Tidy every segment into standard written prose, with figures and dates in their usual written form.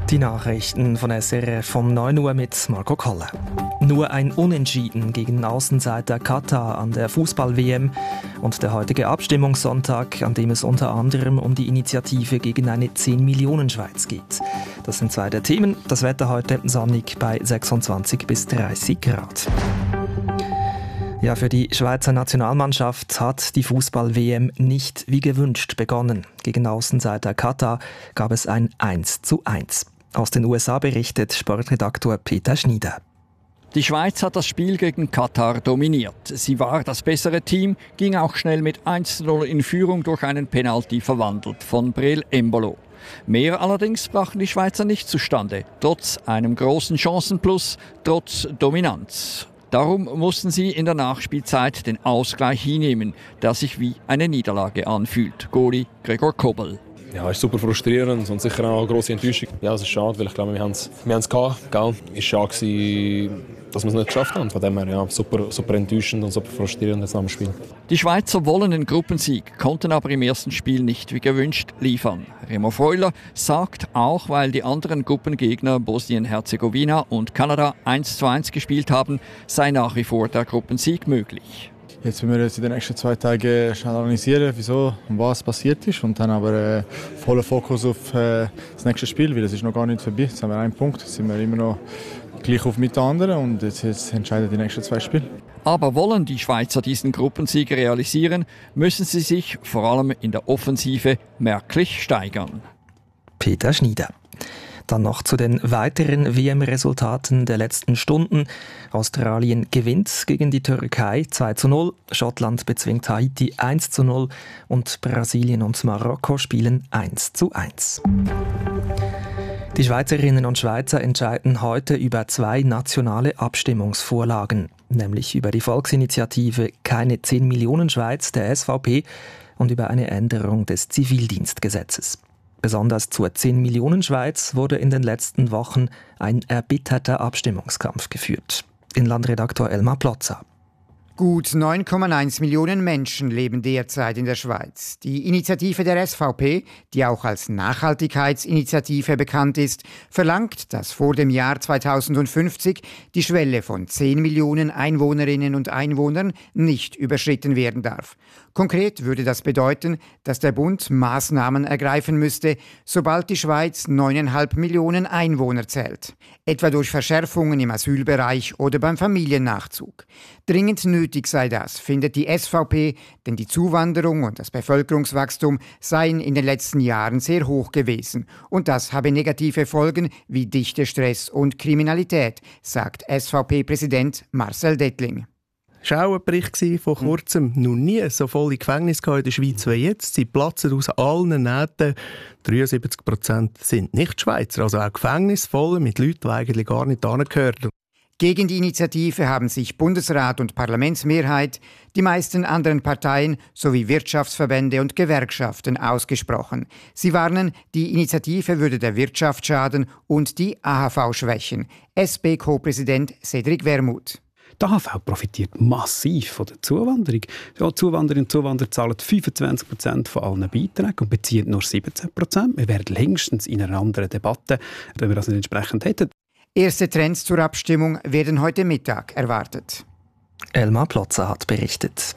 Die Nachrichten von SRF vom 9 Uhr mit Marco Koller. Nur ein Unentschieden gegen Außenseiter Katar an der Fußball-WM und der heutige Abstimmungssonntag, an dem es unter anderem um die Initiative gegen eine 10-Millionen-Schweiz geht. Das sind zwei der Themen. Das Wetter heute sonnig bei 26 bis 30 Grad. Ja, für die Schweizer Nationalmannschaft hat die Fußball-WM nicht wie gewünscht begonnen. Gegen Außenseiter Katar gab es ein 1:1. Aus den USA berichtet Sportredaktor Peter Schnieder. Die Schweiz hat das Spiel gegen Katar dominiert. Sie war das bessere Team, ging auch schnell mit 1:0 in Führung durch einen Penalty verwandelt von Breel Embolo. Mehr allerdings brachten die Schweizer nicht zustande, trotz einem großen Chancenplus, trotz Dominanz. Darum mussten sie in der Nachspielzeit den Ausgleich hinnehmen, der sich wie eine Niederlage anfühlt. Goalie Gregor Kobel. Ja, es ist super frustrierend und sicher auch eine grosse Enttäuschung. Ja, es ist schade, weil ich glaube, wir haben es gehabt. Gell? Es war schade, dass wir es nicht geschafft haben. Von dem her, ja, super enttäuschend und super frustrierend jetzt nach dem Spiel. Die Schweizer wollen den Gruppensieg, konnten aber im ersten Spiel nicht wie gewünscht liefern. Remo Freuler sagt, auch weil die anderen Gruppengegner Bosnien-Herzegowina und Kanada 1:1 gespielt haben, sei nach wie vor der Gruppensieg möglich. Jetzt werden wir jetzt in den nächsten 2 Tagen schnell analysieren, wieso und was passiert ist. Und dann aber voller Fokus auf das nächste Spiel, weil es ist noch gar nicht vorbei. Jetzt haben wir einen Punkt, jetzt sind wir immer noch gleich auf mit den anderen und jetzt entscheiden die nächsten 2 Spiele. Aber wollen die Schweizer diesen Gruppensieg realisieren, müssen sie sich vor allem in der Offensive merklich steigern. Peter Schnieder. Dann noch zu den weiteren WM-Resultaten der letzten Stunden. Australien gewinnt gegen die Türkei 2:0, Schottland bezwingt Haiti 1:0 und Brasilien und Marokko spielen 1:1. Die Schweizerinnen und Schweizer entscheiden heute über 2 nationale Abstimmungsvorlagen, nämlich über die Volksinitiative Keine 10 Millionen Schweiz der SVP und über eine Änderung des Zivildienstgesetzes. Besonders zur 10 Millionen Schweiz wurde in den letzten Wochen ein erbitterter Abstimmungskampf geführt. Inlandredaktor Elmar Plotzer. Gut 9,1 Millionen Menschen leben derzeit in der Schweiz. Die Initiative der SVP, die auch als Nachhaltigkeitsinitiative bekannt ist, verlangt, dass vor dem Jahr 2050 die Schwelle von 10 Millionen Einwohnerinnen und Einwohnern nicht überschritten werden darf. Konkret würde das bedeuten, dass der Bund Maßnahmen ergreifen müsste, sobald die Schweiz 9,5 Millionen Einwohner zählt. Etwa durch Verschärfungen im Asylbereich oder beim Familiennachzug. Dringend nötig sei das, findet die SVP, denn die Zuwanderung und das Bevölkerungswachstum seien in den letzten Jahren sehr hoch gewesen. Und das habe negative Folgen wie Dichtestress und Kriminalität, sagt SVP-Präsident Marcel Dettling. Es war auch ein Bericht vor kurzem. Noch nie so volle Gefängnisse in der Schweiz wie jetzt. Sie platzen aus allen Nähten. 73% sind nicht Schweizer, also auch Gefängnisse voll mit Leuten, die eigentlich gar nicht hingehören. Gegen die Initiative haben sich Bundesrat und Parlamentsmehrheit, die meisten anderen Parteien sowie Wirtschaftsverbände und Gewerkschaften ausgesprochen. Sie warnen, die Initiative würde der Wirtschaft schaden und die AHV schwächen. SP-Co-Präsident Cedric Wermuth. Die AHV profitiert massiv von der Zuwanderung. Ja, Zuwanderinnen und Zuwanderer zahlen 25% von allen Beiträgen und beziehen nur 17%. Wir wären längstens in einer anderen Debatte, wenn wir das nicht entsprechend hätten. Erste Trends zur Abstimmung werden heute Mittag erwartet. Elmar Plotzer hat berichtet.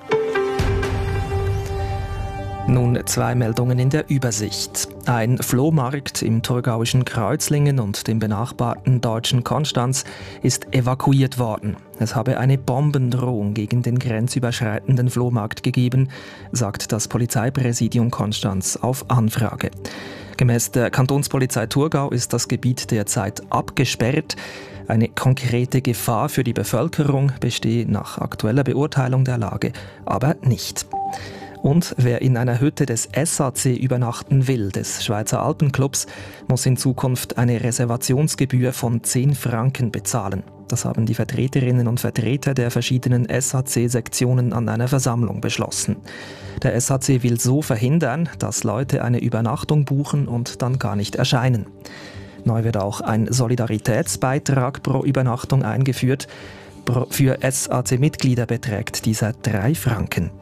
Nun 2 Meldungen in der Übersicht. Ein Flohmarkt im thurgauischen Kreuzlingen und dem benachbarten deutschen Konstanz ist evakuiert worden. Es habe eine Bombendrohung gegen den grenzüberschreitenden Flohmarkt gegeben, sagt das Polizeipräsidium Konstanz auf Anfrage. Gemäss der Kantonspolizei Thurgau ist das Gebiet derzeit abgesperrt. Eine konkrete Gefahr für die Bevölkerung bestehe nach aktueller Beurteilung der Lage aber nicht. Und wer in einer Hütte des SAC übernachten will, des Schweizer Alpenclubs, muss in Zukunft eine Reservationsgebühr von 10 Franken bezahlen. Das haben die Vertreterinnen und Vertreter der verschiedenen SAC-Sektionen an einer Versammlung beschlossen. Der SAC will so verhindern, dass Leute eine Übernachtung buchen und dann gar nicht erscheinen. Neu wird auch ein Solidaritätsbeitrag pro Übernachtung eingeführt. Für SAC-Mitglieder beträgt dieser 3 Franken.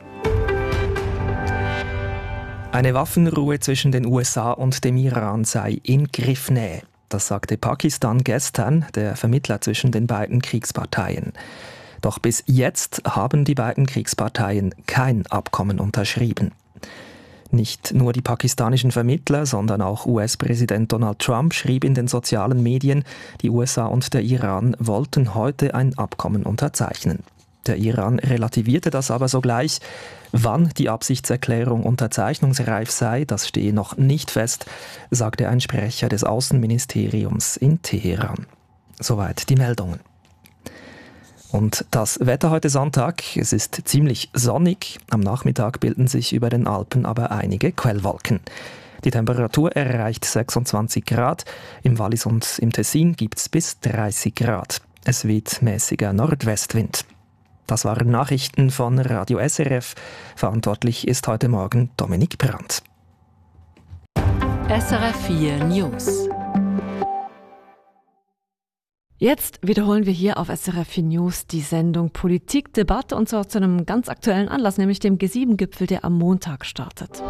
Eine Waffenruhe zwischen den USA und dem Iran sei in Griffnähe. Das sagte Pakistan gestern, der Vermittler zwischen den beiden Kriegsparteien. Doch bis jetzt haben die beiden Kriegsparteien kein Abkommen unterschrieben. Nicht nur die pakistanischen Vermittler, sondern auch US-Präsident Donald Trump schrieb in den sozialen Medien, die USA und der Iran wollten heute ein Abkommen unterzeichnen. Der Iran relativierte das aber sogleich. Wann die Absichtserklärung unterzeichnungsreif sei, das stehe noch nicht fest, sagte ein Sprecher des Außenministeriums in Teheran. Soweit die Meldungen. Und das Wetter heute Sonntag, es ist ziemlich sonnig. Am Nachmittag bilden sich über den Alpen aber einige Quellwolken. Die Temperatur erreicht 26 Grad. Im Wallis und im Tessin gibt es bis 30 Grad. Es weht mäßiger Nordwestwind. Das waren Nachrichten von Radio SRF. Verantwortlich ist heute Morgen Dominik Brandt. SRF 4 News. Jetzt wiederholen wir hier auf SRF 4 News die Sendung Politik, Debatte und zwar zu einem ganz aktuellen Anlass, nämlich dem G7-Gipfel, der am Montag startet.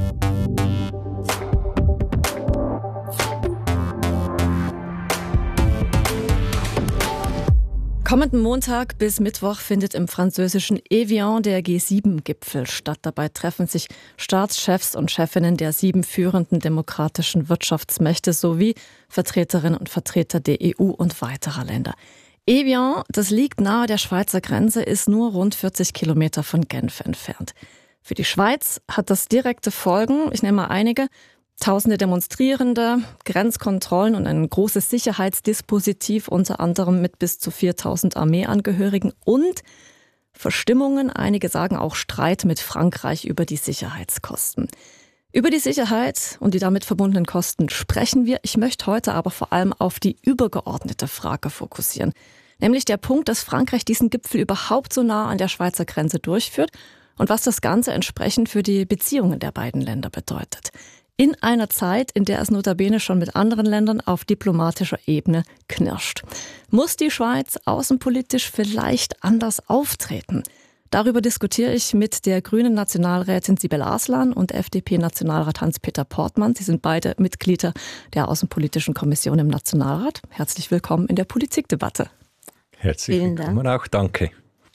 Kommenden Montag bis Mittwoch findet im französischen Evian der G7-Gipfel statt. Dabei treffen sich Staatschefs und Chefinnen der 7 führenden demokratischen Wirtschaftsmächte sowie Vertreterinnen und Vertreter der EU und weiterer Länder. Evian, das liegt nahe der Schweizer Grenze, ist nur rund 40 Kilometer von Genf entfernt. Für die Schweiz hat das direkte Folgen, ich nenne mal einige. Tausende Demonstrierende, Grenzkontrollen und ein großes Sicherheitsdispositiv, unter anderem mit bis zu 4000 Armeeangehörigen und Verstimmungen, einige sagen auch Streit mit Frankreich über die Sicherheitskosten. Über die Sicherheit und die damit verbundenen Kosten sprechen wir. Ich möchte heute aber vor allem auf die übergeordnete Frage fokussieren. Nämlich der Punkt, dass Frankreich diesen Gipfel überhaupt so nah an der Schweizer Grenze durchführt und was das Ganze entsprechend für die Beziehungen der beiden Länder bedeutet. In einer Zeit, in der es notabene schon mit anderen Ländern auf diplomatischer Ebene knirscht. Muss die Schweiz außenpolitisch vielleicht anders auftreten? Darüber diskutiere ich mit der grünen Nationalrätin Sibel Arslan und FDP-Nationalrat Hans-Peter Portmann. Sie sind beide Mitglieder der Außenpolitischen Kommission im Nationalrat. Herzlich willkommen in der Politikdebatte. Herzlich willkommen auch, danke.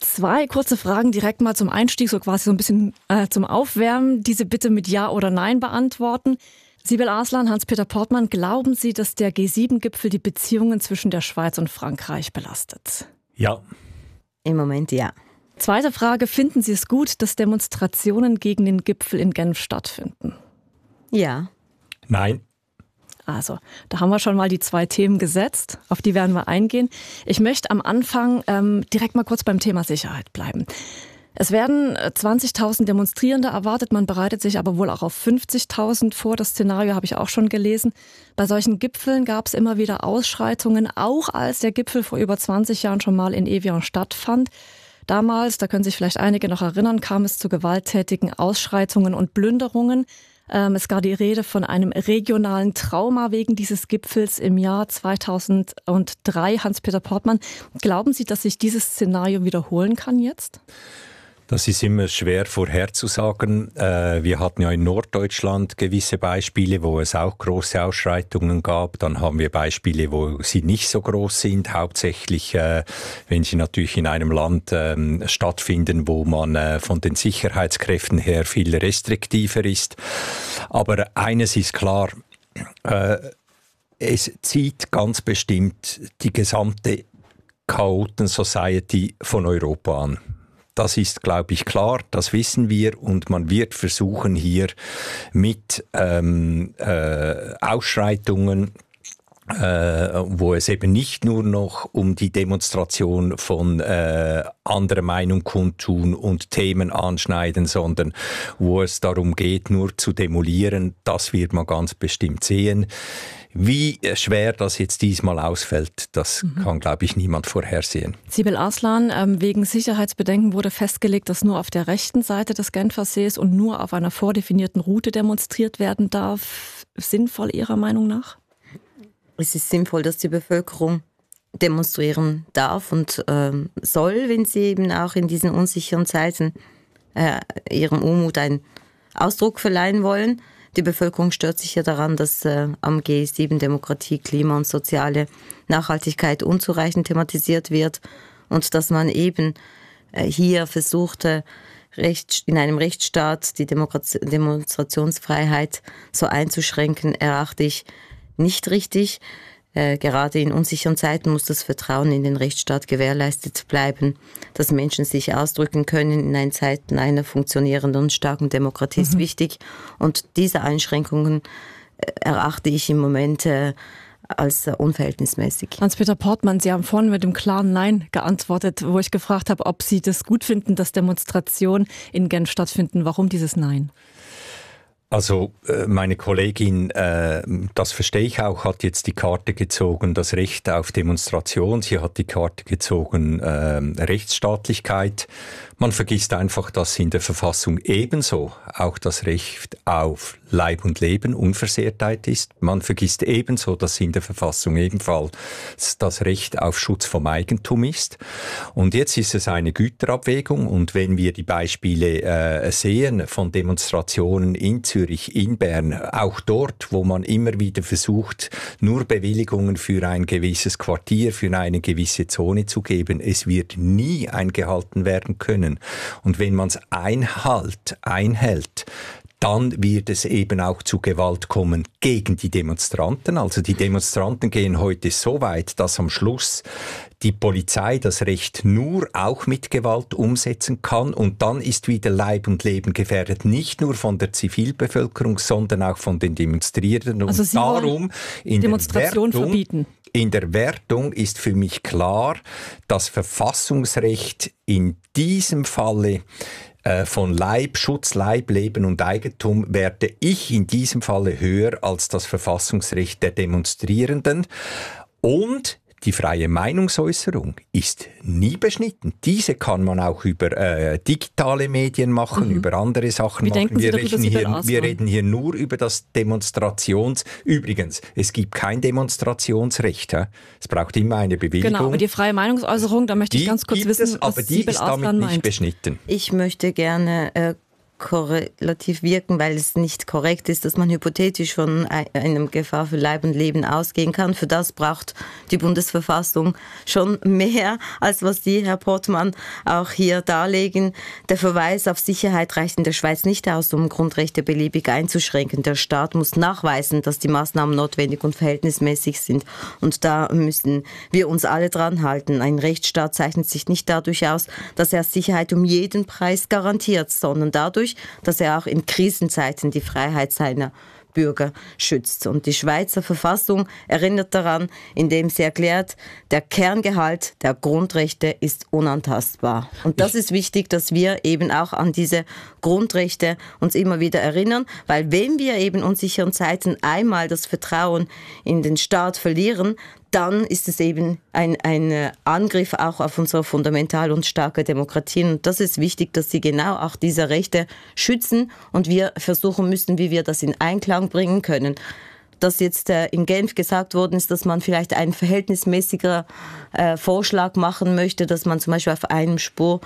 2 kurze Fragen direkt mal zum Einstieg, so quasi so ein bisschen zum Aufwärmen. Diese bitte mit Ja oder Nein beantworten. Sibel Arslan, Hans-Peter Portmann, glauben Sie, dass der G7-Gipfel die Beziehungen zwischen der Schweiz und Frankreich belastet? Ja. Im Moment ja. Zweite Frage, finden Sie es gut, dass Demonstrationen gegen den Gipfel in Genf stattfinden? Ja. Nein. Also, da haben wir schon mal die 2 Themen gesetzt, auf die werden wir eingehen. Ich möchte am Anfang direkt mal kurz beim Thema Sicherheit bleiben. Es werden 20.000 Demonstrierende erwartet, man bereitet sich aber wohl auch auf 50.000 vor. Das Szenario habe ich auch schon gelesen. Bei solchen Gipfeln gab es immer wieder Ausschreitungen, auch als der Gipfel vor über 20 Jahren schon mal in Evian stattfand. Damals, da können sich vielleicht einige noch erinnern, kam es zu gewalttätigen Ausschreitungen und Plünderungen. Es gab die Rede von einem regionalen Trauma wegen dieses Gipfels im Jahr 2003. Hans-Peter Portmann, glauben Sie, dass sich dieses Szenario wiederholen kann jetzt? Das ist immer schwer vorherzusagen. Wir hatten ja in Norddeutschland gewisse Beispiele, wo es auch große Ausschreitungen gab. Dann haben wir Beispiele, wo sie nicht so groß sind. Hauptsächlich, wenn sie natürlich in einem Land stattfinden, wo man von den Sicherheitskräften her viel restriktiver ist. Aber eines ist klar, es zieht ganz bestimmt die gesamte Chaoten-Society von Europa an. Das ist, glaube ich, klar, das wissen wir und man wird versuchen, hier mit Ausschreitungen, wo es eben nicht nur noch um die Demonstration von anderer Meinung kundtun und Themen anschneiden, sondern wo es darum geht, nur zu demolieren, das wird man ganz bestimmt sehen. Wie schwer das jetzt diesmal ausfällt, das kann, glaube ich, niemand vorhersehen. Sibel Arslan, wegen Sicherheitsbedenken wurde festgelegt, dass nur auf der rechten Seite des Genfersees und nur auf einer vordefinierten Route demonstriert werden darf. Sinnvoll Ihrer Meinung nach? Es ist sinnvoll, dass die Bevölkerung demonstrieren darf und soll, wenn sie eben auch in diesen unsicheren Zeiten ihrem Unmut einen Ausdruck verleihen wollen. Die Bevölkerung stört sich ja daran, dass am G7 Demokratie, Klima und soziale Nachhaltigkeit unzureichend thematisiert wird und dass man eben hier versuchte, in einem Rechtsstaat die Demonstrationsfreiheit so einzuschränken, erachte ich nicht richtig. Gerade in unsicheren Zeiten muss das Vertrauen in den Rechtsstaat gewährleistet bleiben, dass Menschen sich ausdrücken können in Zeiten einer funktionierenden und starken Demokratie ist wichtig. Und diese Einschränkungen erachte ich im Moment als unverhältnismäßig. Hans-Peter Portmann, Sie haben vorhin mit dem klaren Nein geantwortet, wo ich gefragt habe, ob Sie das gut finden, dass Demonstrationen in Genf stattfinden. Warum dieses Nein? Also meine Kollegin, das verstehe ich auch, hat jetzt die Karte gezogen, das Recht auf Demonstration. Sie hat die Karte gezogen, Rechtsstaatlichkeit. Man vergisst einfach, dass in der Verfassung ebenso auch das Recht auf Leib und Leben, Unversehrtheit ist. Man vergisst ebenso, dass in der Verfassung ebenfalls das Recht auf Schutz vom Eigentum ist. Und jetzt ist es eine Güterabwägung. Und wenn wir die Beispiele sehen von Demonstrationen in Zürich, in Bern, auch dort, wo man immer wieder versucht, nur Bewilligungen für ein gewisses Quartier, für eine gewisse Zone zu geben, es wird nie eingehalten werden können. Und wenn man es einhält, dann wird es eben auch zu Gewalt kommen gegen die Demonstranten. Also die Demonstranten gehen heute so weit, dass am Schluss die Polizei das Recht nur auch mit Gewalt umsetzen kann. Und dann ist wieder Leib und Leben gefährdet, nicht nur von der Zivilbevölkerung, sondern auch von den Demonstrierenden. Und also Sie darum in Demonstration verbieten. In der Wertung ist für mich klar, das Verfassungsrecht in diesem Falle von Schutz, Leib, Leben und Eigentum werte ich in diesem Falle höher als das Verfassungsrecht der Demonstrierenden. Und die freie Meinungsäußerung ist nie beschnitten. Diese kann man auch über digitale Medien machen, über andere Sachen machen. Wir reden hier nur über das Übrigens, es gibt kein Demonstrationsrecht. Es braucht immer eine Bewilligung. Genau, aber die freie Meinungsäußerung, da möchte ich ganz kurz wissen, was aber die ist damit nicht beschnitten. Ich möchte gerne korrelativ wirken, weil es nicht korrekt ist, dass man hypothetisch von einem Gefahr für Leib und Leben ausgehen kann. Für das braucht die Bundesverfassung schon mehr, als was Sie, Herr Portmann, auch hier darlegen. Der Verweis auf Sicherheit reicht in der Schweiz nicht aus, um Grundrechte beliebig einzuschränken. Der Staat muss nachweisen, dass die Maßnahmen notwendig und verhältnismäßig sind. Und da müssen wir uns alle dran halten. Ein Rechtsstaat zeichnet sich nicht dadurch aus, dass er Sicherheit um jeden Preis garantiert, sondern dadurch, dass er auch in Krisenzeiten die Freiheit seiner Bürger schützt. Und die Schweizer Verfassung erinnert daran, indem sie erklärt, der Kerngehalt der Grundrechte ist unantastbar. Und das ist wichtig, dass wir eben auch an diese Grundrechte uns immer wieder erinnern, weil wenn wir eben in unsicheren Zeiten einmal das Vertrauen in den Staat verlieren, dann ist es eben ein Angriff auch auf unsere fundamentale und starke Demokratie. Und das ist wichtig, dass sie genau auch diese Rechte schützen und wir versuchen müssen, wie wir das in Einklang bringen können. Dass jetzt in Genf gesagt worden ist, dass man vielleicht einen verhältnismäßiger Vorschlag machen möchte, dass man zum Beispiel auf einem Spur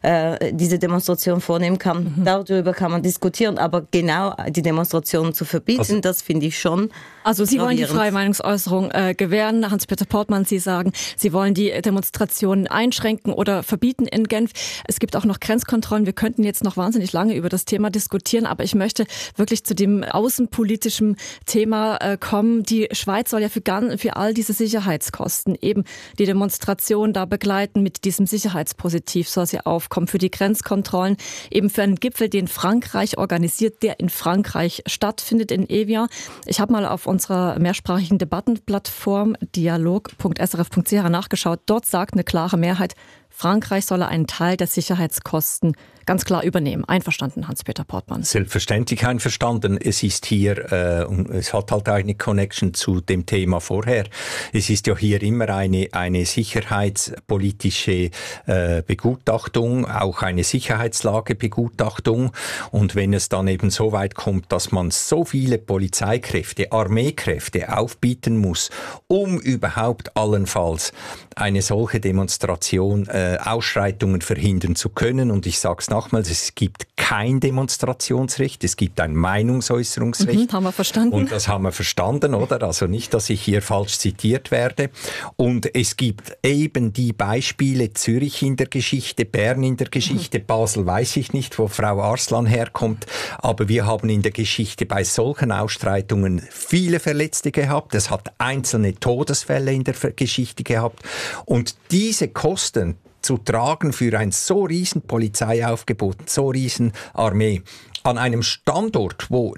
diese Demonstration vornehmen kann. Darüber kann man diskutieren, aber genau die Demonstrationen zu verbieten, das finde ich schon. Also Sie wollen die freie Meinungsäußerung gewähren. Hans-Peter Portmann, Sie sagen, Sie wollen die Demonstrationen einschränken oder verbieten in Genf. Es gibt auch noch Grenzkontrollen. Wir könnten jetzt noch wahnsinnig lange über das Thema diskutieren, aber ich möchte wirklich zu dem außenpolitischen Thema kommen. Die Schweiz soll ja für all diese Sicherheitskosten eben die Demonstration da begleiten. Mit diesem Sicherheitspositiv soll sie aufkommen für die Grenzkontrollen, eben für einen Gipfel, den Frankreich organisiert, der in Frankreich stattfindet, in Evian. Ich habe mal auf unserer mehrsprachigen Debattenplattform dialog.srf.ch nachgeschaut. Dort sagt eine klare Mehrheit, Frankreich solle einen Teil der Sicherheitskosten ganz klar übernehmen. Einverstanden, Hans-Peter Portmann? Selbstverständlich einverstanden. Es ist hier, es hat halt eine Connection zu dem Thema vorher. Es ist ja hier immer eine sicherheitspolitische Begutachtung, auch eine Sicherheitslagebegutachtung. Und wenn es dann eben so weit kommt, dass man so viele Polizeikräfte, Armeekräfte aufbieten muss, um überhaupt allenfalls eine solche Demonstration Ausschreitungen verhindern zu können. Und ich sage es nochmals, es gibt kein Demonstrationsrecht, es gibt ein Meinungsäußerungsrecht. Haben wir verstanden. Und das haben wir verstanden, oder? Also nicht, dass ich hier falsch zitiert werde. Und es gibt eben die Beispiele Zürich in der Geschichte, Bern in der Geschichte, Basel weiß ich nicht, wo Frau Arslan herkommt, aber wir haben in der Geschichte bei solchen Ausschreitungen viele Verletzte gehabt. Es hat einzelne Todesfälle in der Geschichte gehabt. Und diese Kosten zu tragen für ein so riesen Polizeiaufgebot, so riesen Armee, an einem Standort, wo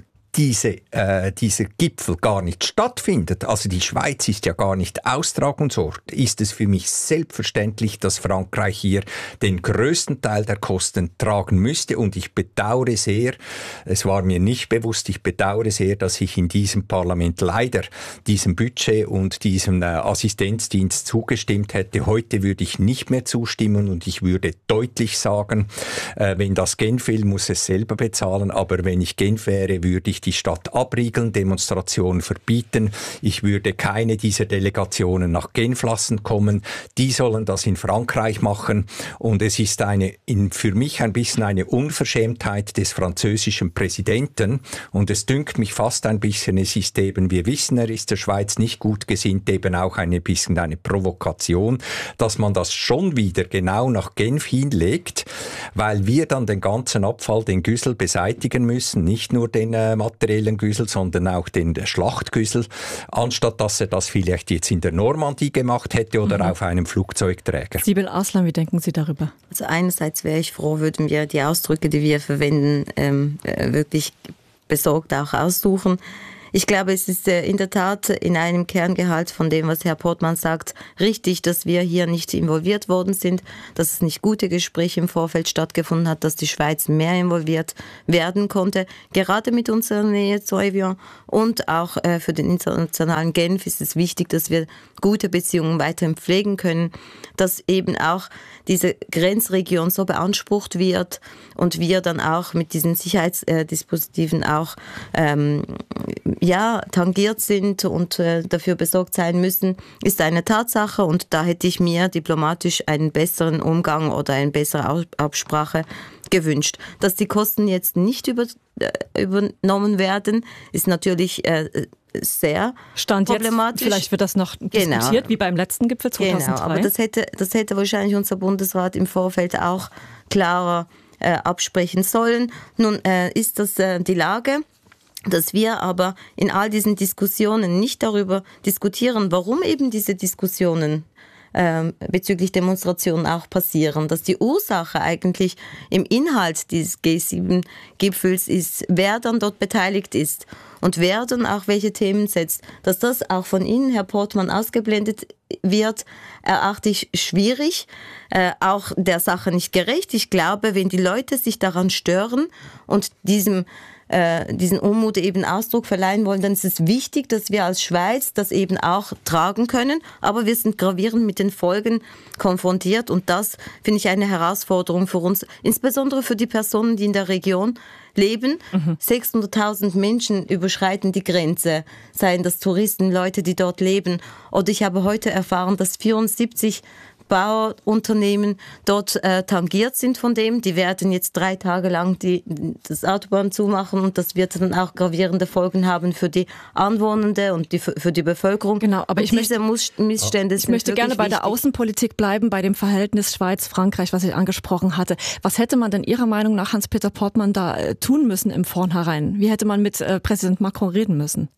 dieser Gipfel gar nicht stattfindet, also die Schweiz ist ja gar nicht Austragungsort, ist es für mich selbstverständlich, dass Frankreich hier den größten Teil der Kosten tragen müsste. Und ich bedauere sehr, es war mir nicht bewusst, ich bedauere sehr, dass ich in diesem Parlament leider diesem Budget und diesem Assistenzdienst zugestimmt hätte. Heute würde ich nicht mehr zustimmen und ich würde deutlich sagen, wenn das Genf will, muss es selber bezahlen, aber wenn ich Genf wäre, würde ich die Stadt abriegeln, Demonstrationen verbieten. Ich würde keine dieser Delegationen nach Genf lassen kommen. Die sollen das in Frankreich machen. Und es ist für mich ein bisschen eine Unverschämtheit des französischen Präsidenten. Und es dünkt mich fast ein bisschen, es ist eben, wir wissen, er ist der Schweiz nicht gut gesinnt, eben auch ein bisschen eine Provokation, dass man das schon wieder genau nach Genf hinlegt, weil wir dann den ganzen Abfall, den Güssel beseitigen müssen, nicht nur den materiellen Güssel, sondern auch den Schlachtgüssel, anstatt dass er das vielleicht jetzt in der Normandie gemacht hätte oder auf einem Flugzeugträger. Sibel Arslan, wie denken Sie darüber? Also einerseits wäre ich froh, würden wir die Ausdrücke, die wir verwenden, wirklich besorgt auch aussuchen. Ich glaube, es ist in der Tat in einem Kerngehalt von dem, was Herr Portmann sagt, richtig, dass wir hier nicht involviert worden sind, dass es nicht gute Gespräche im Vorfeld stattgefunden hat, dass die Schweiz mehr involviert werden konnte. Gerade mit unserer Nähe zu Evian und auch für den internationalen Genf ist es wichtig, dass wir gute Beziehungen weiterhin pflegen können, dass eben auch diese Grenzregion so beansprucht wird und wir dann auch mit diesen Sicherheitsdispositiven auch tangiert sind und dafür besorgt sein müssen, ist eine Tatsache und da hätte ich mir diplomatisch einen besseren Umgang oder eine bessere Absprache gewünscht. Dass die Kosten jetzt nicht übernommen werden, ist natürlich sehr Stand problematisch. Jetzt, vielleicht wird das noch diskutiert, wie beim letzten Gipfel 2003. Genau, aber das hätte wahrscheinlich unser Bundesrat im Vorfeld auch klarer absprechen sollen. Nun ist das die Lage, dass wir aber in all diesen Diskussionen nicht darüber diskutieren, warum eben diese Diskussionen bezüglich Demonstrationen auch passieren, dass die Ursache eigentlich im Inhalt dieses G7-Gipfels ist, wer dann dort beteiligt ist und wer dann auch welche Themen setzt. Dass das auch von Ihnen, Herr Portmann, ausgeblendet wird, erachte ich schwierig, auch der Sache nicht gerecht. Ich glaube, wenn die Leute sich daran stören und diesen Unmut eben Ausdruck verleihen wollen, dann ist es wichtig, dass wir als Schweiz das eben auch tragen können. Aber wir sind gravierend mit den Folgen konfrontiert und das finde ich eine Herausforderung für uns, insbesondere für die Personen, die in der Region leben. 600.000 Menschen überschreiten die Grenze, seien das Touristen, Leute, die dort leben. Oder ich habe heute erfahren, dass 74 Bauunternehmen dort tangiert sind von dem. Die werden jetzt 3 Tage lang das Autobahn zumachen und das wird dann auch gravierende Folgen haben für die Anwohner und für die Bevölkerung. Genau, aber ich möchte gerne bei der Außenpolitik bleiben, bei dem Verhältnis Schweiz-Frankreich, was ich angesprochen hatte. Was hätte man denn Ihrer Meinung nach, Hans-Peter Portmann, da tun müssen im Vornherein? Wie hätte man mit Präsident Macron reden müssen?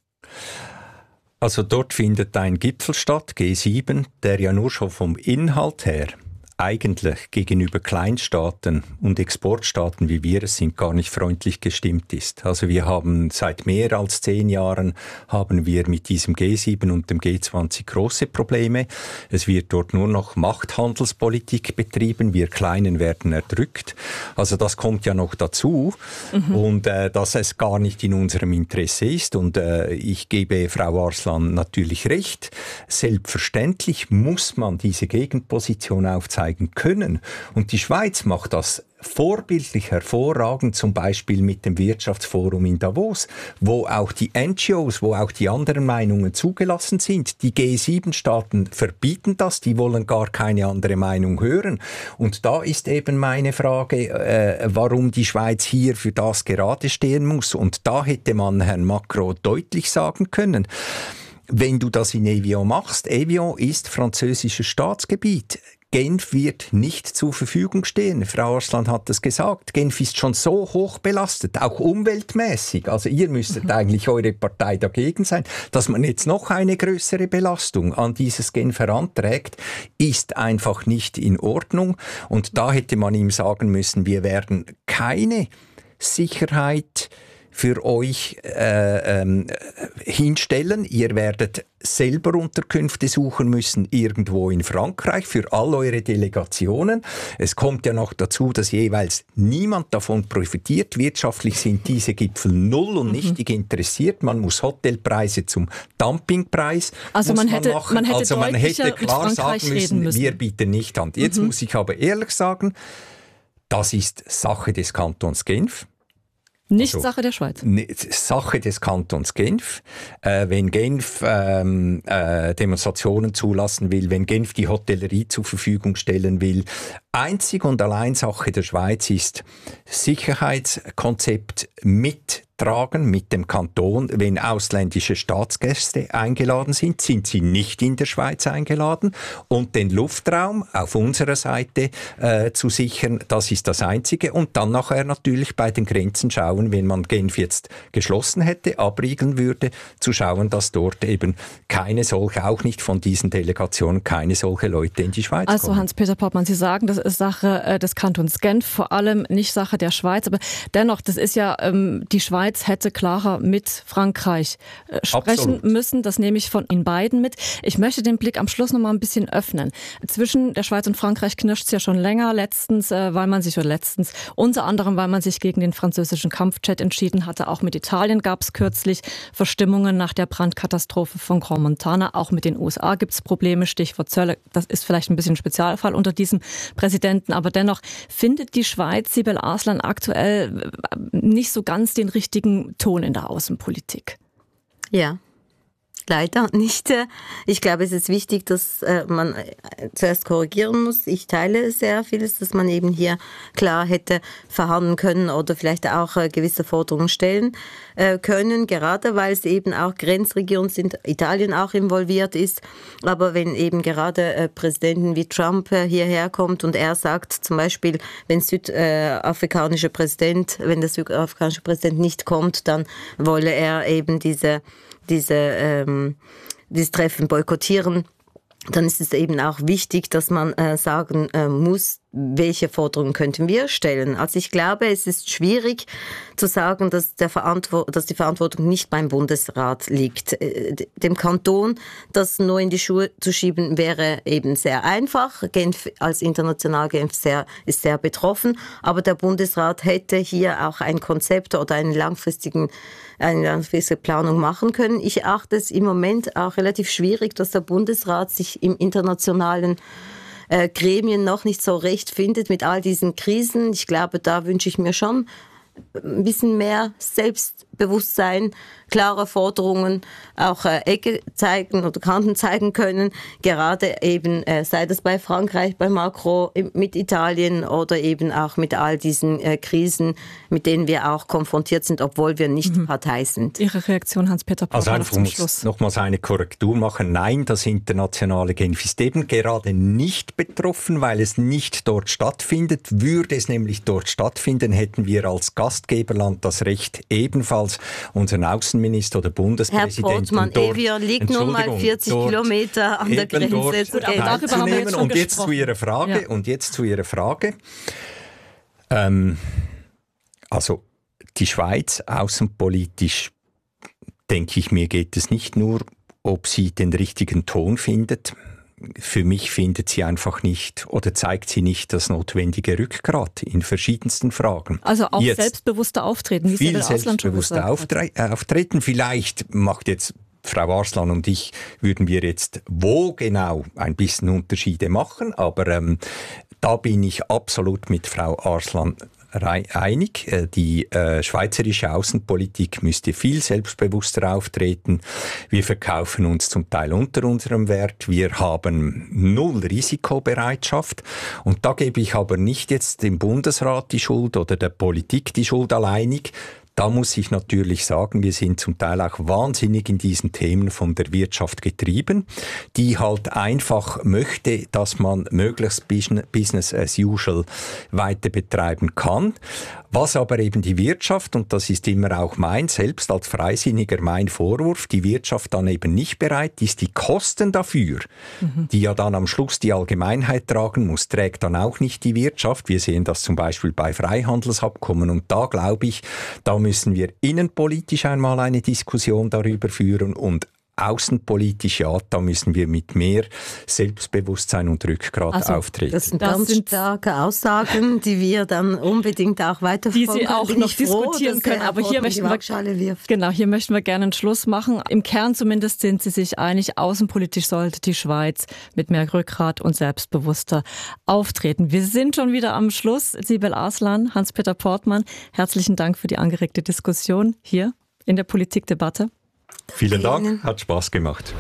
Also dort findet ein Gipfel statt, G7, der ja nur schon vom Inhalt her eigentlich gegenüber Kleinstaaten und Exportstaaten, wie wir es sind, gar nicht freundlich gestimmt ist. Also wir haben seit mehr als 10 Jahren haben wir mit diesem G7 und dem G20 große Probleme. Es wird dort nur noch Machthandelspolitik betrieben. Wir Kleinen werden erdrückt. Also das kommt ja noch dazu. Und dass es gar nicht in unserem Interesse ist. Und ich gebe Frau Arslan natürlich recht. Selbstverständlich muss man diese Gegenposition aufzeigen. zeigen können. Und die Schweiz macht das vorbildlich hervorragend, zum Beispiel mit dem Wirtschaftsforum in Davos, wo auch die NGOs, wo auch die anderen Meinungen zugelassen sind. Die G7-Staaten verbieten das, die wollen gar keine andere Meinung hören. Und da ist eben meine Frage, warum die Schweiz hier für das gerade stehen muss. Und da hätte man Herrn Macron deutlich sagen können, wenn du das in Evian machst, Evian ist französisches Staatsgebiet. Genf wird nicht zur Verfügung stehen. Frau Arslan hat es gesagt. Genf ist schon so hoch belastet, auch umweltmäßig. Also ihr müsstet eigentlich eure Partei dagegen sein. Dass man jetzt noch eine größere Belastung an dieses Genf heranträgt, ist einfach nicht in Ordnung. Und da hätte man ihm sagen müssen, wir werden keine Sicherheit für euch hinstellen. Ihr werdet selber Unterkünfte suchen müssen irgendwo in Frankreich für all eure Delegationen. Es kommt ja noch dazu, dass jeweils niemand davon profitiert. Wirtschaftlich sind diese Gipfel null und nichtig interessiert. Man muss Hotelpreise zum Dumpingpreis man hätte klar sagen müssen, wir bieten nicht an. Jetzt muss ich aber ehrlich sagen, das ist Sache des Kantons Genf. Nicht Sache der Schweiz. Sache des Kantons Genf. Wenn Genf Demonstrationen zulassen will, wenn Genf die Hotellerie zur Verfügung stellen will, einzig und allein Sache der Schweiz ist Sicherheitskonzept mittragen mit dem Kanton. Wenn ausländische Staatsgäste eingeladen sind sie nicht in der Schweiz eingeladen. Und den Luftraum auf unserer Seite zu sichern, das ist das Einzige. Und dann nachher natürlich bei den Grenzen schauen, wenn man Genf jetzt geschlossen hätte, abriegeln würde, zu schauen, dass dort eben keine solche, auch nicht von diesen Delegationen, keine solche Leute in die Schweiz kommen. Also Hans-Peter Portmann, Sie sagen, das ist Sache des Kantons Genf, vor allem nicht Sache der Schweiz. Aber dennoch, das ist ja, die Schweiz hätte klarer mit Frankreich sprechen müssen. Das nehme ich von Ihnen beiden mit. Ich möchte den Blick am Schluss noch mal ein bisschen öffnen. Zwischen der Schweiz und Frankreich knirscht es ja schon länger. Unter anderem, weil man sich gegen den französischen Kampfjet entschieden hatte. Auch mit Italien gab es kürzlich Verstimmungen nach der Brandkatastrophe von Grand Montana. Auch mit den USA gibt es Probleme. Stichwort Zölle. Das ist vielleicht ein bisschen ein Spezialfall unter diesem Präsidenten. Aber dennoch findet die Schweiz, Sibel Arslan, aktuell nicht so ganz den richtigen Ton in der Außenpolitik. Ja, leider nicht. Ich glaube, es ist wichtig, dass man zuerst korrigieren muss. Ich teile sehr vieles, dass man eben hier klar hätte verhandeln können oder vielleicht auch gewisse Forderungen stellen können, gerade weil es eben auch Grenzregionen sind, Italien auch involviert ist. Aber wenn eben gerade Präsidenten wie Trump hierher kommt und er sagt zum Beispiel, wenn der südafrikanische Präsident nicht kommt, dann wolle er eben dieses Treffen boykottieren, dann ist es eben auch wichtig, dass man sagen muss, welche Forderungen könnten wir stellen. Also ich glaube, es ist schwierig zu sagen, dass die Verantwortung nicht beim Bundesrat liegt. Dem Kanton das nur in die Schuhe zu schieben, wäre eben sehr einfach. Genf als Internationalgenf ist sehr betroffen, aber der Bundesrat hätte hier auch ein Konzept oder eine langfristige Planung machen können. Ich erachte es im Moment auch relativ schwierig, dass der Bundesrat sich im internationalen Gremien noch nicht so recht findet mit all diesen Krisen. Ich glaube, da wünsche ich mir schon ein bisschen mehr Selbstbewusstsein, klare Forderungen, auch Ecke zeigen oder Kanten zeigen können. Gerade eben, sei das bei Frankreich, bei Macron, mit Italien oder eben auch mit all diesen Krisen, mit denen wir auch konfrontiert sind, obwohl wir nicht Partei sind. Ihre Reaktion, Hans-Peter Portmann, also einfach muss nochmals eine Korrektur machen. Nein, das internationale Genf ist eben gerade nicht betroffen, weil es nicht dort stattfindet. Würde es nämlich dort stattfinden, hätten wir als Gastgeberland das Recht, ebenfalls unseren Außenminister oder Bundespräsidenten Herr Portmann, Evian liegt nur mal 40 Kilometer an der Grenze. Darüber haben wir jetzt schon gesprochen. Und jetzt zu Ihrer Frage. Also die Schweiz außenpolitisch, denke ich mir, geht es nicht nur, ob sie den richtigen Ton findet. Für mich findet sie einfach nicht oder zeigt sie nicht das notwendige Rückgrat in verschiedensten Fragen. Also auch selbstbewusster auftreten, wie viel selbstbewusster auftreten. Vielleicht Frau Arslan und ich würden wir jetzt wo genau ein bisschen Unterschiede machen, aber da bin ich absolut mit Frau Arslan einig. Die schweizerische Außenpolitik müsste viel selbstbewusster auftreten. Wir verkaufen uns zum Teil unter unserem Wert. Wir haben null Risikobereitschaft. Und da gebe ich aber nicht jetzt dem Bundesrat die Schuld oder der Politik die Schuld alleinig. Da muss ich natürlich sagen, wir sind zum Teil auch wahnsinnig in diesen Themen von der Wirtschaft getrieben, die halt einfach möchte, dass man möglichst Business as usual weiter betreiben kann. Was aber eben die Wirtschaft, und das ist immer auch selbst als Freisinniger mein Vorwurf, die Wirtschaft dann eben nicht bereit ist, die Kosten dafür, die ja dann am Schluss die Allgemeinheit tragen muss, trägt dann auch nicht die Wirtschaft. Wir sehen das zum Beispiel bei Freihandelsabkommen und da glaube ich, da müssen wir innenpolitisch einmal eine Diskussion darüber führen und außenpolitisch, ja, da müssen wir mit mehr Selbstbewusstsein und Rückgrat auftreten. Das sind ganz starke Aussagen, die wir dann unbedingt auch weiterverfolgen. Die Sie auch noch diskutieren können. Aber hier möchten wir gerne einen Schluss machen. Im Kern zumindest sind Sie sich einig, außenpolitisch sollte die Schweiz mit mehr Rückgrat und selbstbewusster auftreten. Wir sind schon wieder am Schluss. Sibel Arslan, Hans-Peter Portmann, herzlichen Dank für die angeregte Diskussion hier in der Politikdebatte. Vielen Dank, hat Spaß gemacht.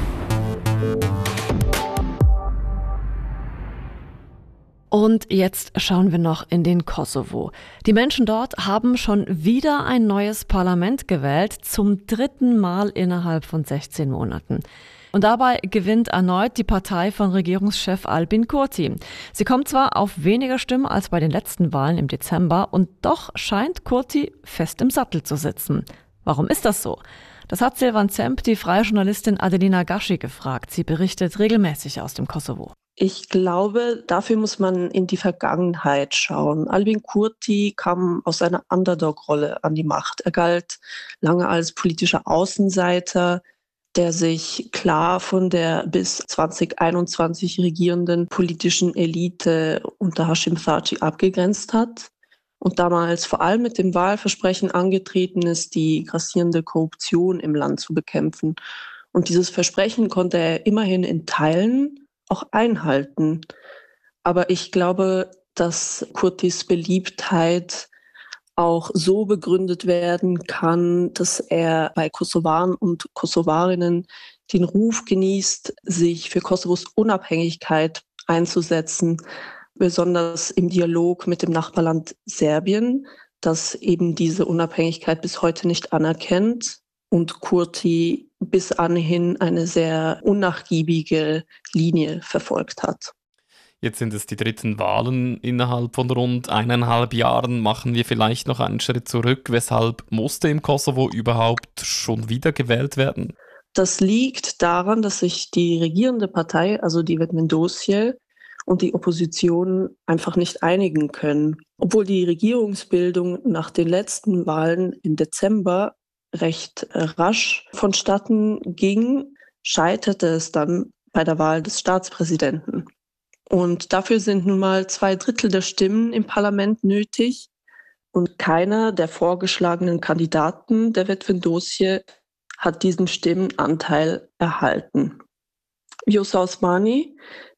Und jetzt schauen wir noch in den Kosovo. Die Menschen dort haben schon wieder ein neues Parlament gewählt, zum 3. Mal innerhalb von 16 Monaten. Und dabei gewinnt erneut die Partei von Regierungschef Albin Kurti. Sie kommt zwar auf weniger Stimmen als bei den letzten Wahlen im Dezember, und doch scheint Kurti fest im Sattel zu sitzen. Warum ist das so? Das hat Silvan Zemp die freie Journalistin Adelina Gaschi gefragt. Sie berichtet regelmäßig aus dem Kosovo. Ich glaube, dafür muss man in die Vergangenheit schauen. Albin Kurti kam aus einer Underdog-Rolle an die Macht. Er galt lange als politischer Außenseiter, der sich klar von der bis 2021 regierenden politischen Elite unter Hashim Thaçi abgegrenzt hat. Und damals vor allem mit dem Wahlversprechen angetreten ist, die grassierende Korruption im Land zu bekämpfen. Und dieses Versprechen konnte er immerhin in Teilen auch einhalten. Aber ich glaube, dass Kurtis Beliebtheit auch so begründet werden kann, dass er bei Kosovaren und Kosovarinnen den Ruf genießt, sich für Kosovos Unabhängigkeit einzusetzen, besonders im Dialog mit dem Nachbarland Serbien, das eben diese Unabhängigkeit bis heute nicht anerkennt und Kurti bis anhin eine sehr unnachgiebige Linie verfolgt hat. Jetzt sind es die 3. Wahlen innerhalb von rund 1,5 Jahren. Machen wir vielleicht noch einen Schritt zurück. Weshalb musste im Kosovo überhaupt schon wieder gewählt werden? Das liegt daran, dass sich die regierende Partei, also die Vetmendosje, und die Opposition einfach nicht einigen können. Obwohl die Regierungsbildung nach den letzten Wahlen im Dezember recht rasch vonstatten ging, scheiterte es dann bei der Wahl des Staatspräsidenten. Und dafür sind nun mal 2/3 der Stimmen im Parlament nötig. Und keiner der vorgeschlagenen Kandidaten der Vetmendosje hat diesen Stimmenanteil erhalten. Vjosa Osmani,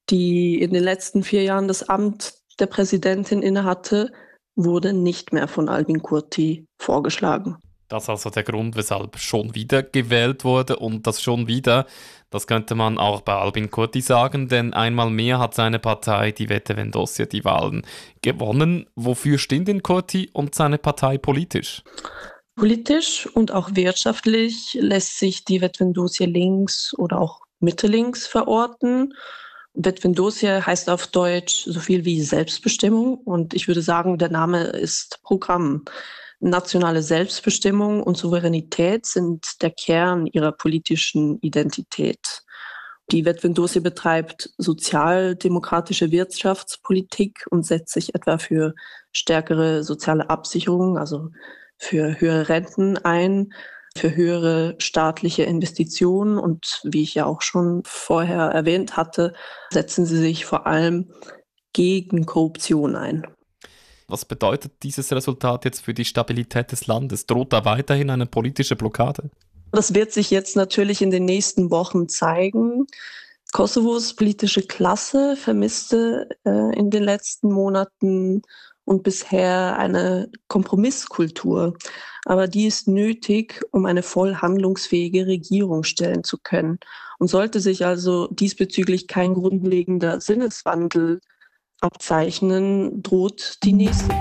die in den letzten 4 Jahren das Amt der Präsidentin innehatte, wurde nicht mehr von Albin Kurti vorgeschlagen. Das ist also der Grund, weshalb schon wieder gewählt wurde. Und das schon wieder, das könnte man auch bei Albin Kurti sagen, denn einmal mehr hat seine Partei, die Vetmendosje, die Wahlen gewonnen. Wofür stehen denn Kurti und seine Partei politisch? Politisch und auch wirtschaftlich lässt sich die Vetmendosje links oder auch Mitte-links verorten. Vetmendosje heißt auf Deutsch so viel wie Selbstbestimmung und ich würde sagen, der Name ist Programm. Nationale Selbstbestimmung und Souveränität sind der Kern ihrer politischen Identität. Die Vetmendosje betreibt sozialdemokratische Wirtschaftspolitik und setzt sich etwa für stärkere soziale Absicherung, also für höhere Renten ein, für höhere staatliche Investitionen und wie ich ja auch schon vorher erwähnt hatte, setzen sie sich vor allem gegen Korruption ein. Was bedeutet dieses Resultat jetzt für die Stabilität des Landes? Droht da weiterhin eine politische Blockade? Das wird sich jetzt natürlich in den nächsten Wochen zeigen. Kosovos politische Klasse vermisste in den letzten Monaten und bisher eine Kompromisskultur. Aber die ist nötig, um eine voll handlungsfähige Regierung stellen zu können. Und sollte sich also diesbezüglich kein grundlegender Sinneswandel abzeichnen, droht die nächste.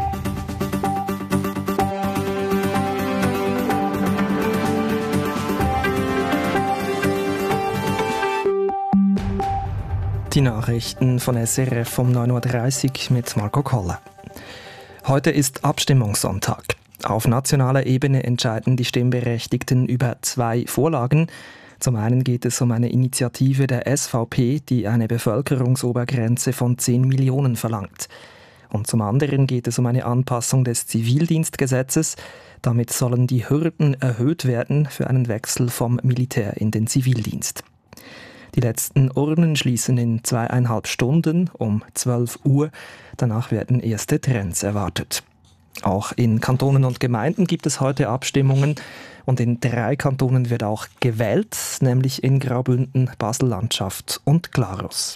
Die Nachrichten von SRF um 9.30 Uhr mit Marco Koller. Heute ist Abstimmungssonntag. Auf nationaler Ebene entscheiden die Stimmberechtigten über 2 Vorlagen. Zum einen geht es um eine Initiative der SVP, die eine Bevölkerungsobergrenze von 10 Millionen verlangt. Und zum anderen geht es um eine Anpassung des Zivildienstgesetzes. Damit sollen die Hürden erhöht werden für einen Wechsel vom Militär in den Zivildienst. Die letzten Urnen schließen in 2,5 Stunden um 12 Uhr. Danach werden erste Trends erwartet. Auch in Kantonen und Gemeinden gibt es heute Abstimmungen. Und in 3 Kantonen wird auch gewählt, nämlich in Graubünden, Basel-Landschaft und Glarus.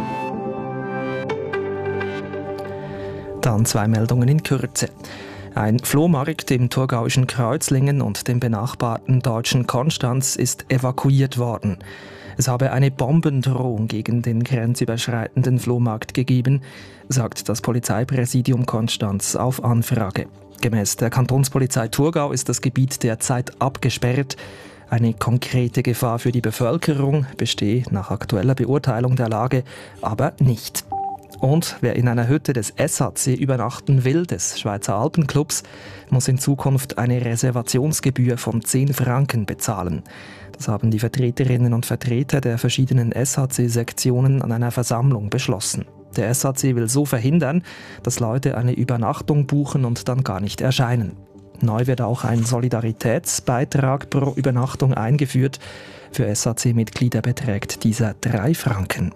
Dann 2 Meldungen in Kürze. Ein Flohmarkt im thurgauischen Kreuzlingen und dem benachbarten deutschen Konstanz ist evakuiert worden. Es habe eine Bombendrohung gegen den grenzüberschreitenden Flohmarkt gegeben, sagt das Polizeipräsidium Konstanz auf Anfrage. Gemäß der Kantonspolizei Thurgau ist das Gebiet derzeit abgesperrt. Eine konkrete Gefahr für die Bevölkerung bestehe nach aktueller Beurteilung der Lage aber nicht. Und wer in einer Hütte des SHC übernachten will, des Schweizer Alpenclubs, muss in Zukunft eine Reservationsgebühr von 10 Franken bezahlen. Das haben die Vertreterinnen und Vertreter der verschiedenen SHC-Sektionen an einer Versammlung beschlossen. Der SHC will so verhindern, dass Leute eine Übernachtung buchen und dann gar nicht erscheinen. Neu wird auch ein Solidaritätsbeitrag pro Übernachtung eingeführt. Für SHC-Mitglieder beträgt dieser 3 Franken.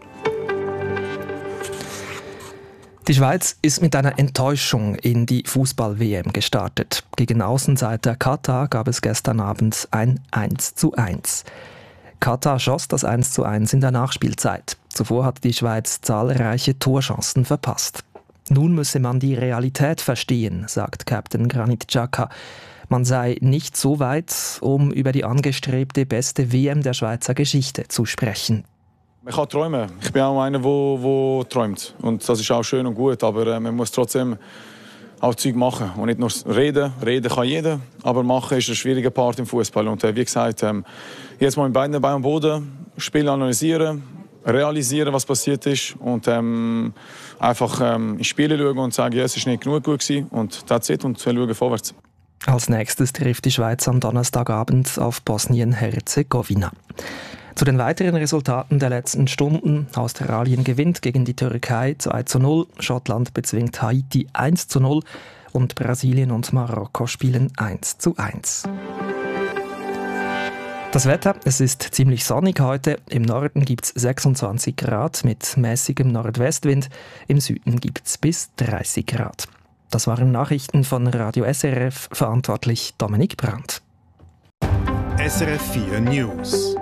Die Schweiz ist mit einer Enttäuschung in die Fußball-WM gestartet. Gegen Außenseiter Katar gab es gestern Abend ein 1:1. Katar schoss das 1:1 in der Nachspielzeit. Zuvor hat die Schweiz zahlreiche Torchancen verpasst. Nun müsse man die Realität verstehen, sagt Captain Granit Xhaka. Man sei nicht so weit, um über die angestrebte beste WM der Schweizer Geschichte zu sprechen. Man kann träumen. Ich bin auch einer, der träumt. Und das ist auch schön und gut. Aber man muss trotzdem auch Zeug machen. Und nicht nur reden. Reden kann jeder. Aber machen ist ein schwieriger Part im Fußball. Und wie gesagt, jetzt mal mit beiden Beinen am Boden, Spiel analysieren, realisieren, was passiert ist. Und einfach ins Spiel schauen und sagen, ja, es ist nicht genug gut gewesen. Und that's it. Und schauen vorwärts. Als nächstes trifft die Schweiz am Donnerstagabend auf Bosnien-Herzegowina. Zu den weiteren Resultaten der letzten Stunden: Australien gewinnt gegen die Türkei 2:0, Schottland bezwingt Haiti 1:0 und Brasilien und Marokko spielen 1:1. Das Wetter: Es ist ziemlich sonnig heute. Im Norden gibt es 26 Grad mit mäßigem Nordwestwind, im Süden gibt es bis 30 Grad. Das waren Nachrichten von Radio SRF, verantwortlich Dominik Brandt. SRF 4 News.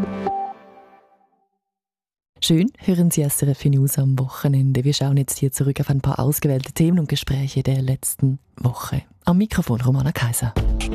Schön, hören Sie SRF News am Wochenende. Wir schauen jetzt hier zurück auf ein paar ausgewählte Themen und Gespräche der letzten Woche. Am Mikrofon Romana Kaiser.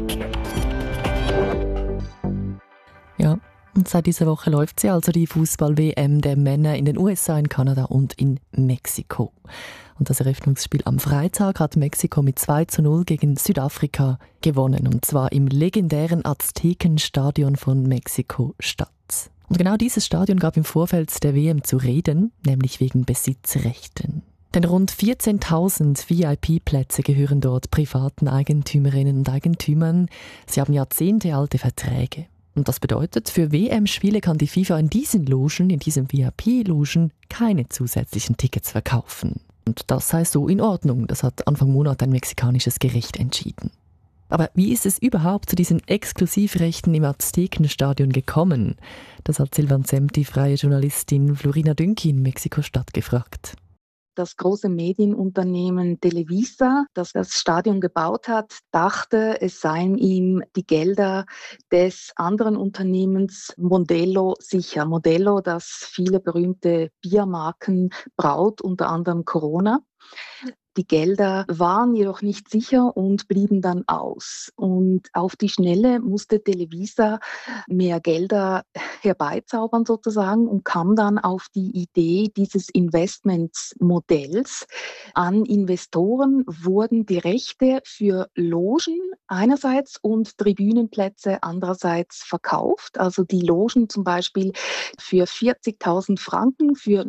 Ja, und seit dieser Woche läuft sie also die Fußball-WM der Männer in den USA, in Kanada und in Mexiko. Und das Eröffnungsspiel am Freitag hat Mexiko mit 2:0 gegen Südafrika gewonnen. Und zwar im legendären Aztekenstadion von Mexiko-Stadt. Und genau dieses Stadion gab im Vorfeld der WM zu reden, nämlich wegen Besitzrechten. Denn rund 14.000 VIP-Plätze gehören dort privaten Eigentümerinnen und Eigentümern. Sie haben jahrzehntealte Verträge. Und das bedeutet, für WM-Spiele kann die FIFA in diesen Logen, in diesen VIP-Logen, keine zusätzlichen Tickets verkaufen. Und das sei so in Ordnung. Das hat Anfang Monat ein mexikanisches Gericht entschieden. Aber wie ist es überhaupt zu diesen Exklusivrechten im Aztekenstadion gekommen? Das hat Silvan Semp, die freie Journalistin Florina Dünki in Mexiko-Stadt gefragt. das große Medienunternehmen Televisa, das das Stadion gebaut hat, dachte, es seien ihm die Gelder des anderen Unternehmens Modelo sicher. Modelo, das viele berühmte Biermarken braut, unter anderem Corona. Die Gelder waren jedoch nicht sicher und blieben dann aus. Und auf die Schnelle musste Televisa mehr Gelder herbeizaubern sozusagen und kam dann auf die Idee dieses Investmentsmodells. An Investoren wurden die Rechte für Logen einerseits und Tribünenplätze andererseits verkauft. Also die Logen zum Beispiel für 40.000 Franken für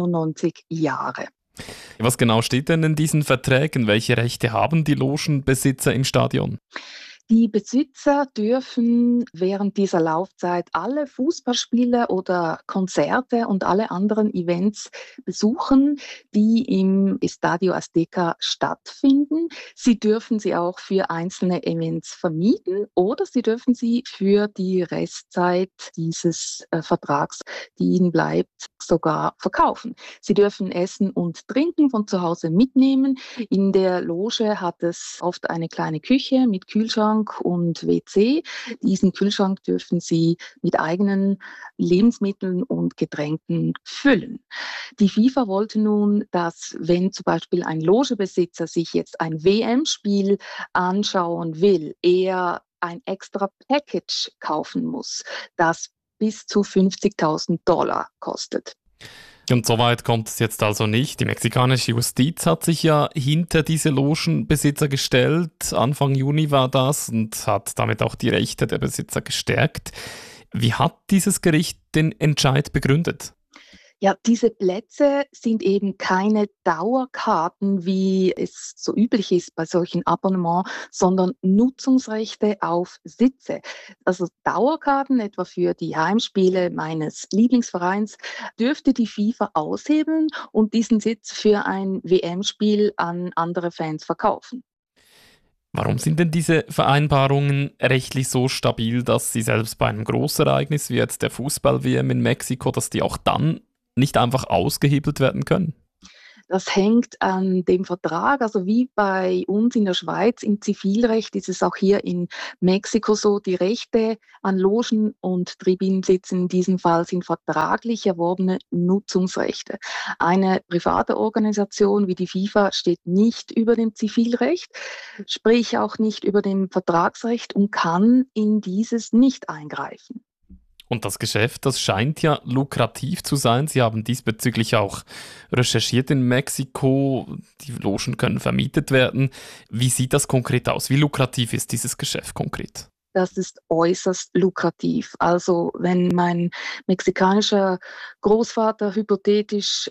99 Jahre. Was genau steht denn in diesen Verträgen? Welche Rechte haben die Logenbesitzer im Stadion? Die Besitzer dürfen während dieser Laufzeit alle Fußballspiele oder Konzerte und alle anderen Events besuchen, die im Estadio Azteca stattfinden. Sie dürfen sie auch für einzelne Events vermieten oder sie dürfen sie für die Restzeit dieses Vertrags, die ihnen bleibt, sogar verkaufen. Sie dürfen Essen und Trinken von zu Hause mitnehmen. In der Loge hat es oft eine kleine Küche mit Kühlschrank und WC. Diesen Kühlschrank dürfen Sie mit eigenen Lebensmitteln und Getränken füllen. Die FIFA wollte nun, dass wenn zum Beispiel ein Logebesitzer sich jetzt ein WM-Spiel anschauen will, er ein extra Package kaufen muss, das bis zu $50.000 kostet. Und so weit kommt es jetzt also nicht. Die mexikanische Justiz hat sich ja hinter diese Logenbesitzer gestellt. Anfang Juni war das und hat damit auch die Rechte der Besitzer gestärkt. Wie hat dieses Gericht den Entscheid begründet? Ja, diese Plätze sind eben keine Dauerkarten, wie es so üblich ist bei solchen Abonnements, sondern Nutzungsrechte auf Sitze. Also Dauerkarten, etwa für die Heimspiele meines Lieblingsvereins, dürfte die FIFA aushebeln und diesen Sitz für ein WM-Spiel an andere Fans verkaufen. Warum sind denn diese Vereinbarungen rechtlich so stabil, dass sie selbst bei einem Großereignis wie jetzt der Fußball-WM in Mexiko, dass die auch dann nicht einfach ausgehebelt werden können? Das hängt an dem Vertrag, also wie bei uns in der Schweiz im Zivilrecht ist es auch hier in Mexiko so, die Rechte an Logen und Tribünensitzen in diesem Fall sind vertraglich erworbene Nutzungsrechte. Eine private Organisation wie die FIFA steht nicht über dem Zivilrecht, sprich auch nicht über dem Vertragsrecht und kann in dieses nicht eingreifen. Und das Geschäft, das scheint ja lukrativ zu sein. Sie haben diesbezüglich auch recherchiert in Mexiko. Die Logen können vermietet werden. Wie sieht das konkret aus? Wie lukrativ ist dieses Geschäft konkret? Das ist äußerst lukrativ. Also wenn mein mexikanischer Großvater hypothetisch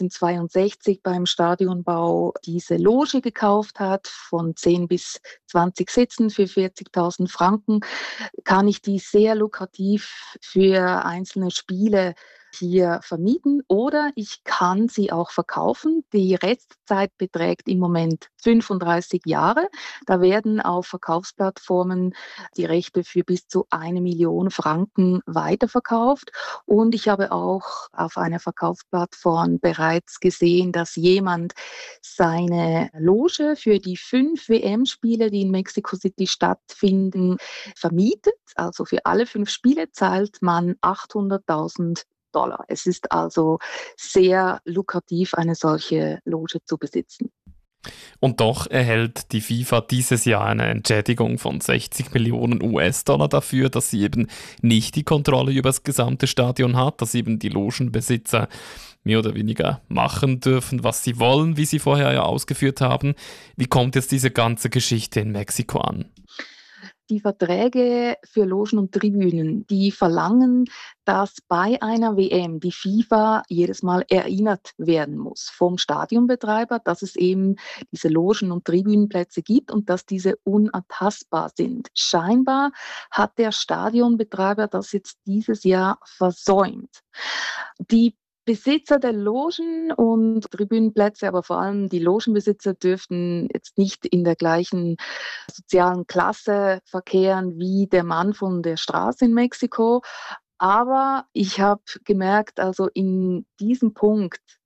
1962 beim Stadionbau diese Loge gekauft hat, von 10 bis 20 Sitzen für 40.000 Franken, kann ich die sehr lukrativ für einzelne Spiele hier vermieten oder ich kann sie auch verkaufen. Die Restzeit beträgt im Moment 35 Jahre. Da werden auf Verkaufsplattformen die Rechte für bis zu 1 Million Franken weiterverkauft. Und ich habe auch auf einer Verkaufsplattform bereits gesehen, dass jemand seine Loge für die 5 WM-Spiele, die in Mexico City stattfinden, vermietet. Also für alle 5 Spiele zahlt man $800.000. Es ist also sehr lukrativ, eine solche Loge zu besitzen. Und doch erhält die FIFA dieses Jahr eine Entschädigung von 60 Millionen US-Dollar dafür, dass sie eben nicht die Kontrolle über das gesamte Stadion hat, dass eben die Logenbesitzer mehr oder weniger machen dürfen, was sie wollen, wie sie vorher ja ausgeführt haben. Wie kommt jetzt diese ganze Geschichte in Mexiko an? Die Verträge für Logen und Tribünen, die verlangen, dass bei einer WM die FIFA jedes Mal erinnert werden muss vom Stadionbetreiber, dass es eben diese Logen und Tribünenplätze gibt und dass diese unantastbar sind. Scheinbar hat der Stadionbetreiber das jetzt dieses Jahr versäumt. Die Besitzer der Logen und Tribünenplätze, aber vor allem die Logenbesitzer dürften jetzt nicht in der gleichen sozialen Klasse verkehren wie der Mann von der Straße in Mexiko. Aber ich habe gemerkt, also in diesem Punkt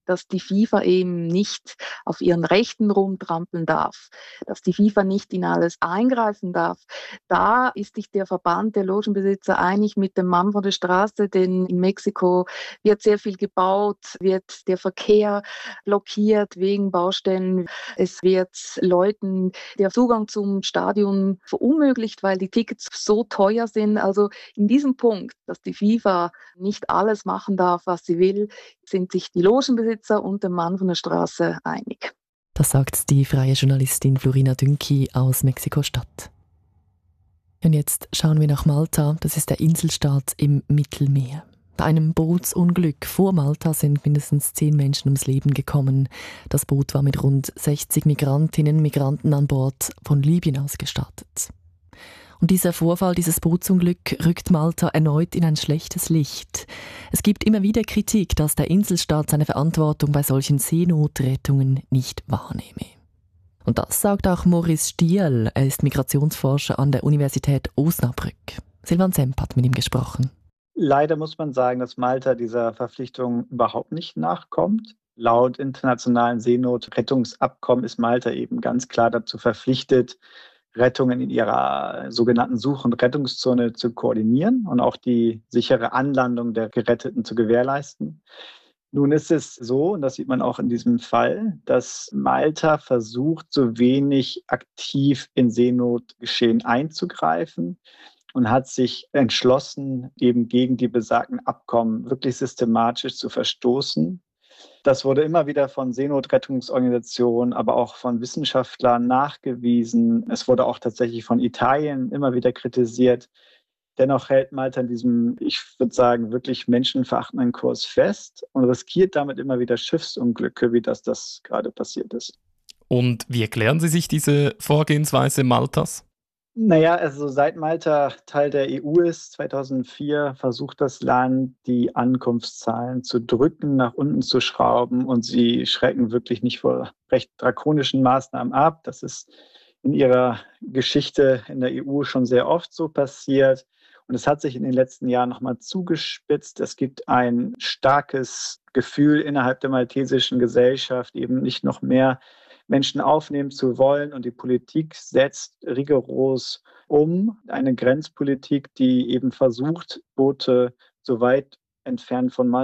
dass die FIFA eben nicht auf ihren Rechten rumtrampeln darf, dass die FIFA nicht in alles eingreifen darf. Da ist sich der Verband der Logenbesitzer einig mit dem Mann von der Straße, denn in Mexiko wird sehr viel gebaut, wird der Verkehr blockiert wegen Baustellen. Es wird Leuten der Zugang zum Stadion verunmöglicht, weil die Tickets so teuer sind. Also in diesem Punkt, dass die FIFA nicht alles machen darf, was sie will, sind sich die Logenbesitzer und der Mann von der Straße einig. Das sagt die freie Journalistin Florina Dünki aus Mexiko-Stadt. Und jetzt schauen wir nach Malta. Das ist der Inselstaat im Mittelmeer. Bei einem Bootsunglück vor Malta sind mindestens 10 Menschen ums Leben gekommen. Das Boot war mit rund 60 Migrantinnen und Migranten an Bord von Libyen aus gestartet. Und dieser Vorfall, dieses Bootsunglück, rückt Malta erneut in ein schlechtes Licht. Es gibt immer wieder Kritik, dass der Inselstaat seine Verantwortung bei solchen Seenotrettungen nicht wahrnehme. Und das sagt auch Maurice Stiel. Er ist Migrationsforscher an der Universität Osnabrück. Silvan Semp hat mit ihm gesprochen. Leider muss man sagen, dass Malta dieser Verpflichtung überhaupt nicht nachkommt. Laut internationalen Seenotrettungsabkommen ist Malta eben ganz klar dazu verpflichtet, Rettungen in ihrer sogenannten Such- und Rettungszone zu koordinieren und auch die sichere Anlandung der Geretteten zu gewährleisten. Nun ist es so, und das sieht man auch in diesem Fall, dass Malta versucht, so wenig aktiv in Seenotgeschehen einzugreifen und hat sich entschlossen, eben gegen die besagten Abkommen wirklich systematisch zu verstoßen. Das wurde immer wieder von Seenotrettungsorganisationen, aber auch von Wissenschaftlern nachgewiesen. Es wurde auch tatsächlich von Italien immer wieder kritisiert. Dennoch hält Malta in diesem, ich würde sagen, wirklich menschenverachtenden Kurs fest und riskiert damit immer wieder Schiffsunglücke, wie das gerade passiert ist. Und wie erklären Sie sich diese Vorgehensweise Maltas? Naja, also seit Malta Teil der EU ist, 2004, versucht das Land, die Ankunftszahlen zu drücken, nach unten zu schrauben, und sie schrecken wirklich nicht vor recht drakonischen Maßnahmen ab. Das ist in ihrer Geschichte in der EU schon sehr oft so passiert. Und es hat sich in den letzten Jahren nochmal zugespitzt. Es gibt ein starkes Gefühl innerhalb der maltesischen Gesellschaft, eben nicht noch mehr Menschen aufnehmen zu wollen. Und die Politik setzt rigoros um. Eine Grenzpolitik, die eben versucht, Boote so weit entfernt von Malta